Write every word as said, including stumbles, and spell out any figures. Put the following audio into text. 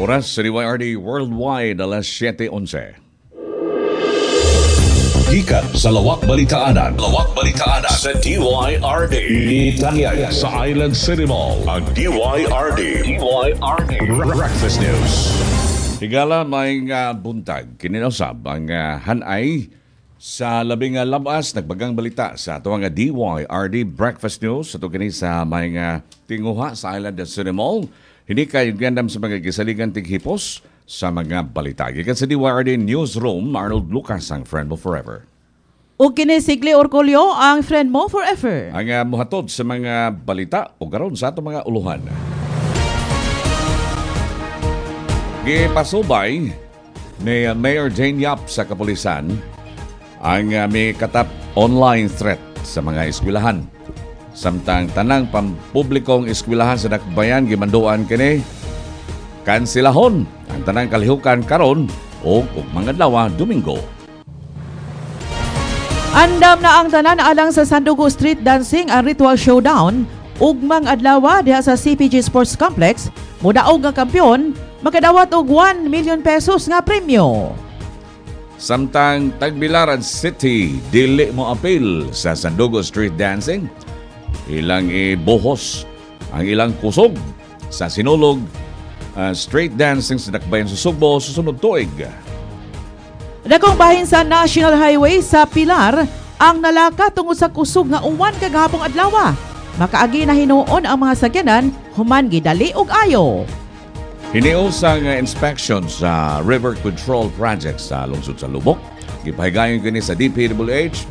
Oras sa D Y R D Worldwide, alas siyete onse. Gikan sa Lawak Balitaanan. Lawak Balitaanan sa D Y R D. Itanyag sa Island City Mall. Ang D Y R D. D Y R D. Breakfast News. Higala may uh, buntag, kininosab ang uh, hanay sa labing uh, labas nagbagang balita sa ito nga D Y R D Breakfast News. Ito kini sa may uh, tinguha sa Island City Mall. Hindi kayo gandam sa mga gisaligan tighipos sa mga balita. Gikan sa D Y R D Newsroom, Arnold Lucas ang friend mo forever. O kinisigli Orcolio ang friend mo forever. Ang uh, muhatod sa mga balita o garon sa atong mga uluhan. Gipasubay ni uh, Mayor Jane Yap sa kapulisan ang uh, may katap online threat sa mga eskwelahan. Samtang tanang pampublikong eskwelahan sa Dakbayan gimanduan kini kansilahon ang tanang kalihukan karon o ug mga adlaw Domingo. Andam na ang tanan alang sa Sandugo Street Dancing ang Ritual Showdown ug mga adlaw diha sa C P G Sports Complex. Mudaog nga kampiyon makadawat og one million pesos nga premyo. Samtang Tagbilaran City dili mo apil sa Sandugo Street Dancing, ilang ibuhos ang ilang kusog sa sinulog uh, street dancing sa Dakbayan sa Sugbo susunod tuig. Dakong bahin sa National Highway sa Pilar ang nalaka tungod sa kusog nga uwan kagahapong adlaw. Makaagi na hinuon ang mga sakyanan human gidali og ayo. Hiniusang uh, inspection sa River Control Project sa lungsod sa Lubok. Gipahigayon kini sa D P W H,